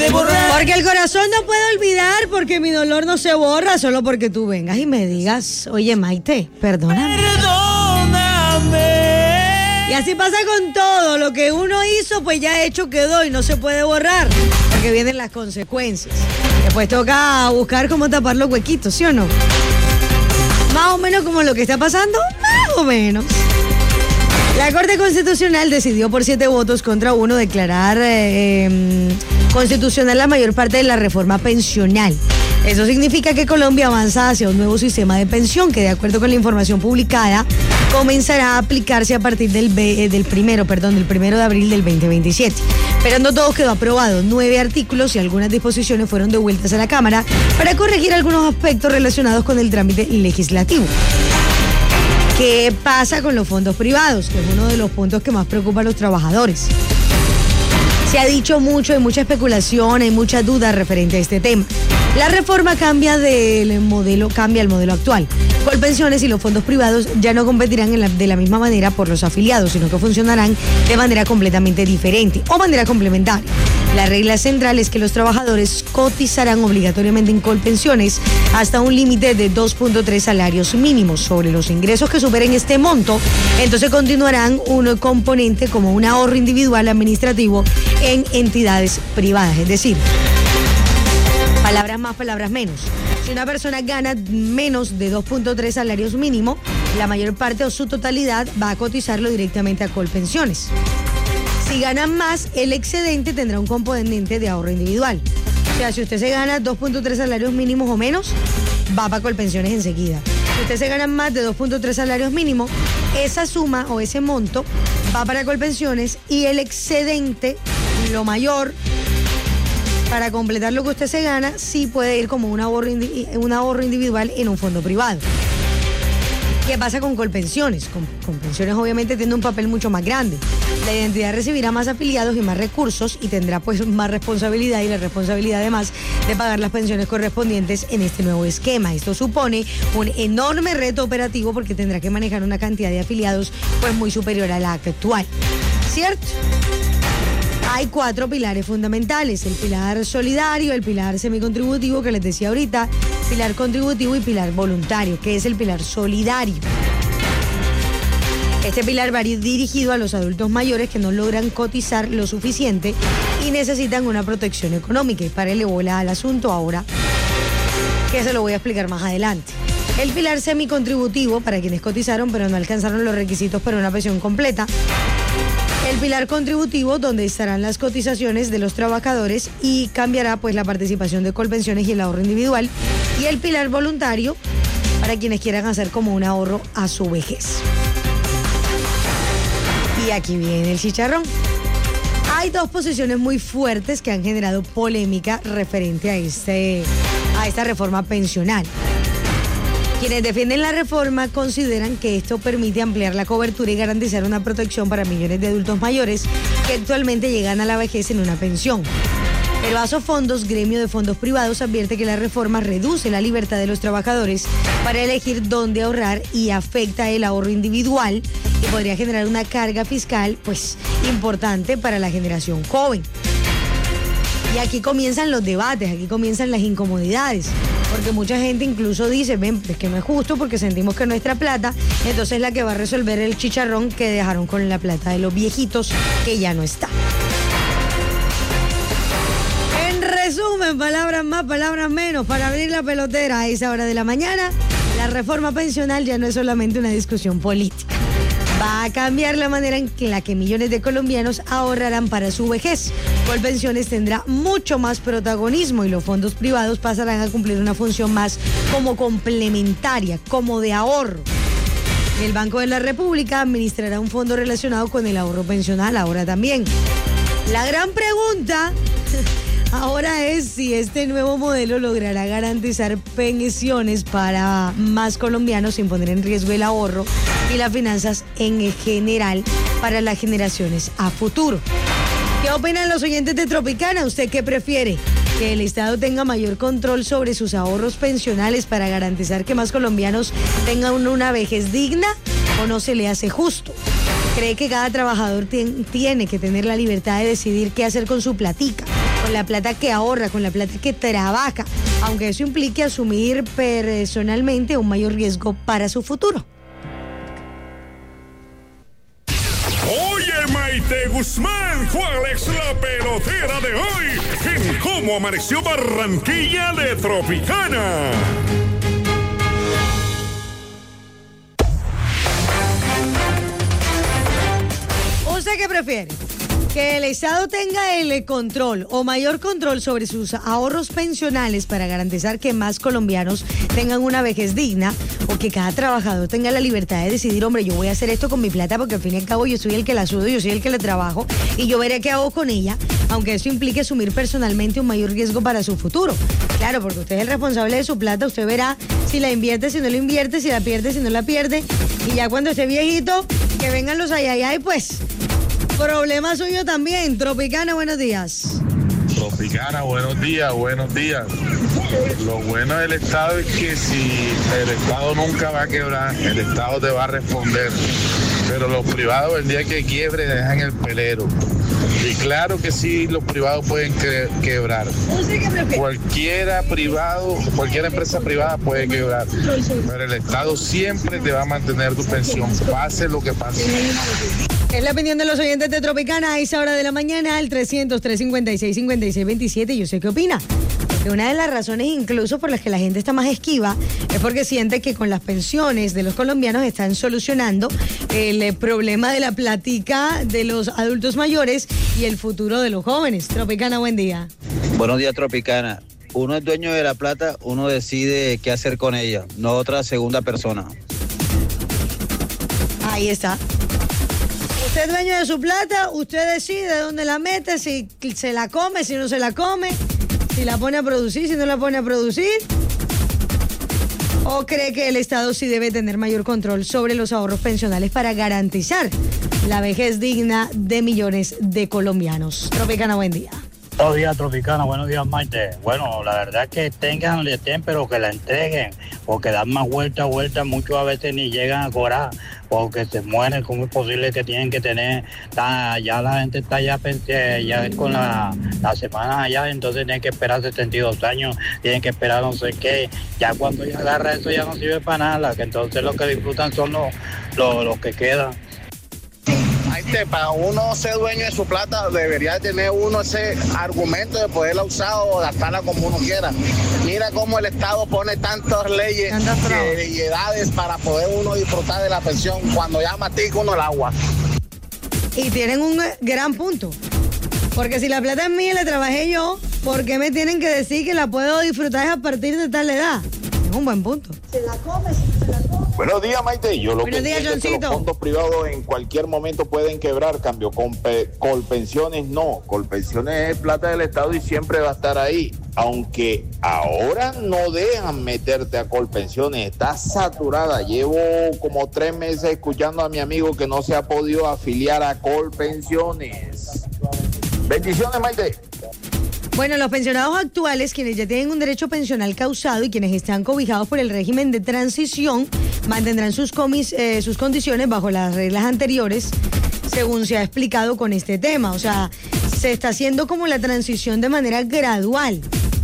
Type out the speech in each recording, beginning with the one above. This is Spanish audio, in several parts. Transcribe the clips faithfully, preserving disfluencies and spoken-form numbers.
puede borrar. Porque el corazón no puede olvidar, porque mi dolor no se borra solo porque tú vengas y me digas, oye Maite, perdóname. Perdóname. Y así pasa con todo, lo que uno hizo pues ya hecho quedó y no se puede borrar, porque vienen las consecuencias. Después toca buscar cómo tapar los huequitos, ¿sí o no? Más o menos como lo que está pasando, más o menos. La Corte Constitucional decidió por siete votos contra uno declarar eh, eh, constitucional la mayor parte de la reforma pensional. Eso significa que Colombia avanza hacia un nuevo sistema de pensión que, de acuerdo con la información publicada, comenzará a aplicarse a partir del, eh, del primero, perdón, del primero de abril del veinte veintisiete. Pero no todo quedó aprobado. Nueve artículos y algunas disposiciones fueron devueltas a la Cámara para corregir algunos aspectos relacionados con el trámite legislativo. ¿Qué pasa con los fondos privados? Que es uno de los puntos que más preocupa a los trabajadores. Se ha dicho mucho, hay mucha especulación, hay mucha duda referente a este tema. La reforma cambia del modelo, cambia el modelo actual. Colpensiones y los fondos privados ya no competirán en la, de la misma manera por los afiliados, sino que funcionarán de manera completamente diferente o manera complementaria. La regla central es que los trabajadores cotizarán obligatoriamente en Colpensiones hasta un límite de dos punto tres salarios mínimos. Sobre los ingresos que superen este monto, entonces continuarán un componente como un ahorro individual administrativo en entidades privadas. Es decir, palabras más, palabras menos. Si una persona gana menos de dos punto tres salarios mínimo, la mayor parte o su totalidad va a cotizarlo directamente a Colpensiones. Si ganan más, el excedente tendrá un componente de ahorro individual. O sea, si usted se gana dos punto tres salarios mínimos o menos, va para Colpensiones enseguida. Si usted se gana más de dos punto tres salarios mínimos, esa suma o ese monto va para Colpensiones y el excedente, lo mayor, para completar lo que usted se gana, sí puede ir como un ahorro, un ahorro individual en un fondo privado. ¿Qué pasa con Colpensiones? Con, con pensiones obviamente tiene un papel mucho más grande. La identidad recibirá más afiliados y más recursos y tendrá pues más responsabilidad y la responsabilidad además de pagar las pensiones correspondientes en este nuevo esquema. Esto supone un enorme reto operativo porque tendrá que manejar una cantidad de afiliados pues muy superior a la actual. ¿Cierto? Hay cuatro pilares fundamentales: el pilar solidario, el pilar semicontributivo que les decía ahorita, pilar contributivo y pilar voluntario. ¿Qué es el pilar solidario? Este pilar va dirigido a los adultos mayores que no logran cotizar lo suficiente y necesitan una protección económica. Y párele bola al asunto ahora, que se lo voy a explicar más adelante. El pilar semicontributivo, para quienes cotizaron pero no alcanzaron los requisitos para una pensión completa. El pilar contributivo, donde estarán las cotizaciones de los trabajadores y cambiará pues la participación de Colpensiones y el ahorro individual. Y el pilar voluntario, para quienes quieran hacer como un ahorro a su vejez. Y aquí viene el chicharrón. Hay dos posiciones muy fuertes que han generado polémica referente a, este, a esta reforma pensional. Quienes defienden la reforma consideran que esto permite ampliar la cobertura y garantizar una protección para millones de adultos mayores que actualmente llegan a la vejez en una pensión. El Vaso Fondos, gremio de fondos privados, advierte que la reforma reduce la libertad de los trabajadores para elegir dónde ahorrar y afecta el ahorro individual y podría generar una carga fiscal pues importante para la generación joven. Y aquí comienzan los debates, aquí comienzan las incomodidades, porque mucha gente incluso dice, ven, es que no es justo porque sentimos que nuestra plata, entonces es la que va a resolver el chicharrón que dejaron con la plata de los viejitos, que ya no está. En resumen, palabras más, palabras menos, para abrir la pelotera a esa hora de la mañana, la reforma pensional ya no es solamente una discusión política. Va a cambiar la manera en la que millones de colombianos ahorrarán para su vejez. Colpensiones tendrá mucho más protagonismo y los fondos privados pasarán a cumplir una función más como complementaria, como de ahorro. El Banco de la República administrará un fondo relacionado con el ahorro pensional ahora también. La gran pregunta ahora es si este nuevo modelo logrará garantizar pensiones para más colombianos sin poner en riesgo el ahorro y las finanzas en general para las generaciones a futuro. ¿Qué opinan los oyentes de Tropicana? ¿Usted qué prefiere? ¿Que el Estado tenga mayor control sobre sus ahorros pensionales para garantizar que más colombianos tengan una vejez digna o no se le hace justo? ¿Cree que cada trabajador tiene que tener la libertad de decidir qué hacer con su platica? con la plata que ahorra, con la plata que trabaja, aunque eso implique asumir personalmente un mayor riesgo para su futuro. Oye, Maite Guzmán, ¿cuál es la pelotera de hoy en Cómo Amaneció Barranquilla de Tropicana? ¿Usted qué prefiere? ¿Que el Estado tenga el control o mayor control sobre sus ahorros pensionales para garantizar que más colombianos tengan una vejez digna, o que cada trabajador tenga la libertad de decidir, hombre, yo voy a hacer esto con mi plata porque al fin y al cabo yo soy el que la sudo, yo soy el que la trabajo y yo veré qué hago con ella, aunque eso implique asumir personalmente un mayor riesgo para su futuro? Claro, porque usted es el responsable de su plata, usted verá si la invierte, si no la invierte, si la pierde, si no la pierde, y ya cuando esté viejito, que vengan los ayayay, pues... Problema suyo también. Tropicana, buenos días. Tropicana, buenos días, buenos días. Lo bueno del Estado es que si el Estado nunca va a quebrar, el Estado te va a responder. Pero los privados, el día que quiebre, dejan el pelero. Y claro que sí, los privados pueden que, quebrar. Cualquiera privado, cualquier empresa privada puede quebrar. Pero el Estado siempre te va a mantener tu pensión, pase lo que pase. Es la opinión de los oyentes de Tropicana a esa hora de la mañana, al trescientos, trescientos cincuenta y seis, cincuenta y seis veintisiete. Yo sé qué opina. Porque una de las razones incluso por las que la gente está más esquiva es porque siente que con las pensiones de los colombianos están solucionando el problema de la platica de los adultos mayores y el futuro de los jóvenes. Tropicana, buen día. Buenos días, Tropicana. Uno es dueño de la plata, uno decide qué hacer con ella, no otra segunda persona. Ahí está. Usted es dueño de su plata, usted decide dónde la mete, si se la come, si no se la come, si la pone a producir, si no la pone a producir. ¿O cree que el Estado sí debe tener mayor control sobre los ahorros pensionales para garantizar la vejez digna de millones de colombianos? Tropicana, buen día. Buenos días, Tropicana. Buenos días, Maite. Bueno, la verdad es que tengan, le estén, pero que la entreguen, porque dan más vueltas, vueltas, muchos a veces ni llegan a cobrar, porque se mueren. ¿Cómo es posible que tienen que tener, está, ya la gente está ya, ya con la, la semana allá, entonces tienen que esperar setenta y dos años, tienen que esperar no sé qué, ya cuando ya agarra eso ya no sirve para nada, que entonces lo que disfrutan son los, los, los que quedan. Para uno ser dueño de su plata, debería tener uno ese argumento de poderla usar o gastarla como uno quiera. Mira cómo el Estado pone tantas leyes y edades para poder uno disfrutar de la pensión cuando ya matica uno el agua. Y tienen un gran punto, porque si la plata es mía y la trabajé yo, ¿por qué me tienen que decir que la puedo disfrutar a partir de tal edad? Es un buen punto. Se la come, se la come. Buenos días, Maite. Yo lo Buenos que días, entiendo es que los fondos privados en cualquier momento pueden quebrar. Cambio, con pe- Colpensiones no. Colpensiones es plata del Estado y siempre va a estar ahí. Aunque ahora no dejan meterte a Colpensiones. Está saturada. Llevo como tres meses escuchando a mi amigo que no se ha podido afiliar a Colpensiones. Bendiciones, Maite. Bueno, los pensionados actuales, quienes ya tienen un derecho pensional causado y quienes están cobijados por el régimen de transición, mantendrán sus, comis, eh, sus condiciones bajo las reglas anteriores, según se ha explicado con este tema. O sea, se está haciendo como la transición de manera gradual.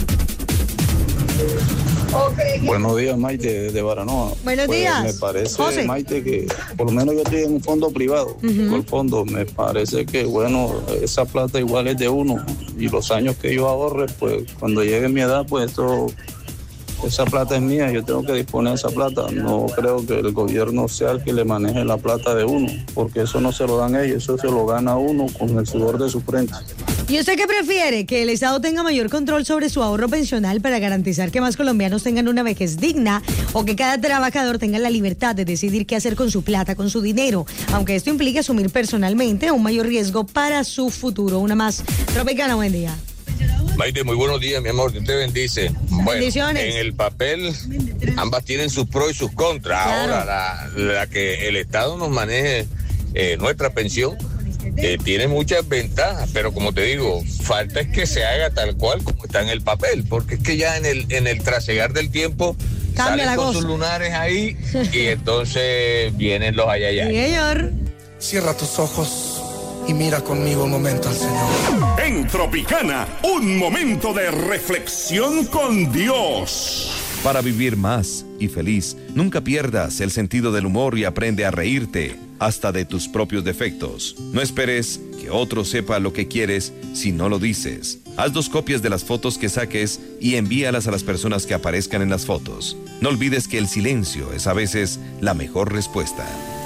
Buenos días, Maite, desde Baranoa. Buenos pues días. Me parece, José. Maite, que por lo menos yo estoy en un fondo privado. Uh-huh. El fondo, me parece que, bueno, esa plata igual es de uno. Y los años que yo ahorre, pues cuando llegue mi edad, pues esto, esa plata es mía. Yo tengo que disponer de esa plata. No creo que el gobierno sea el que le maneje la plata de uno, porque eso no se lo dan ellos, eso se lo gana uno con el sudor de su frente. ¿Y usted qué prefiere? ¿Que el Estado tenga mayor control sobre su ahorro pensional para garantizar que más colombianos tengan una vejez digna, o que cada trabajador tenga la libertad de decidir qué hacer con su plata, con su dinero, aunque esto implique asumir personalmente un mayor riesgo para su futuro? Una más. Tropicana, buen día. Maite, muy buenos días, mi amor, Dios te bendice. Bueno, bendiciones. En el papel ambas tienen sus pros y sus contras. Claro. Ahora, la, la que el Estado nos maneje eh, nuestra pensión, Eh, tiene muchas ventajas, pero como te digo, falta es que se haga tal cual como está en el papel, porque es que ya en el en el trasegar del tiempo cambia salen con cosa. Sus lunares ahí y entonces vienen los ayayay. Sí, señor. Cierra tus ojos y mira conmigo un momento al Señor. En Tropicana, un momento de reflexión con Dios. Para vivir más y feliz, nunca pierdas el sentido del humor y aprende a reírte hasta de tus propios defectos. No esperes que otro sepa lo que quieres si no lo dices. Haz dos copias de las fotos que saques y envíalas a las personas que aparezcan en las fotos. No olvides que el silencio es a veces la mejor respuesta.